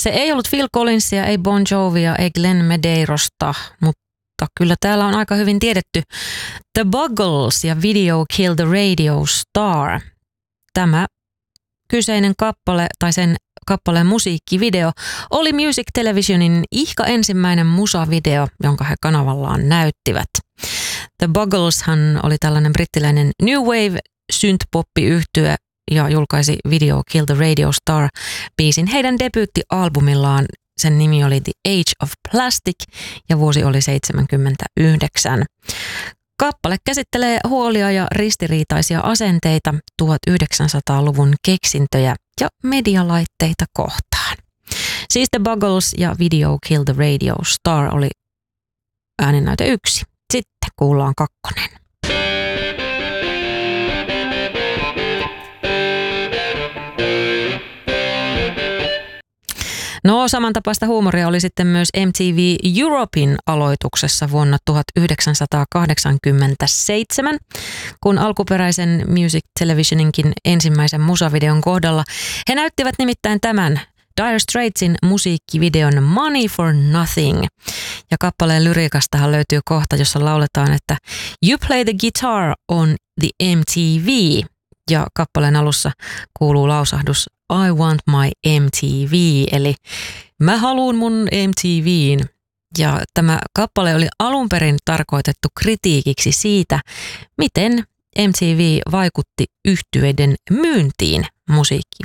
Se ei ollut Phil Collinsia, ei Bon Jovia, ei Glenn Medeirosta, mutta kyllä täällä on aika hyvin tiedetty The Buggles ja Video Kill the Radio Star. Tämä kyseinen kappale tai sen kappaleen musiikkivideo oli Music Televisionin ihka ensimmäinen musavideo, jonka he kanavallaan näyttivät. The Buggleshan oli tällainen brittiläinen New Wave synth-poppi-yhtye ja julkaisi Video Kill the Radio Star -biisin heidän debyyttialbumillaan. Sen nimi oli The Age of Plastic ja vuosi oli 1979. Kappale käsittelee huolia ja ristiriitaisia asenteita 1900-luvun keksintöjä ja medialaitteita kohtaan. Siis The Buggles ja Video Kill the Radio Star oli ääninäyte 1. Sitten kuullaan 2. No, samantapaista huumoria oli sitten myös MTV Europein aloituksessa vuonna 1987, kun alkuperäisen Music Televisioninkin ensimmäisen musavideon kohdalla he näyttivät nimittäin tämän Dire Straitsin musiikkivideon Money for Nothing. Ja kappaleen lyriikastahan löytyy kohta, jossa lauletaan, että You play the guitar on the MTV. Ja kappaleen alussa kuuluu lausahdus I want my MTV, eli mä haluun mun MTVin. Ja tämä kappale oli alun perin tarkoitettu kritiikiksi siitä, miten MTV vaikutti yhtyeiden myyntiin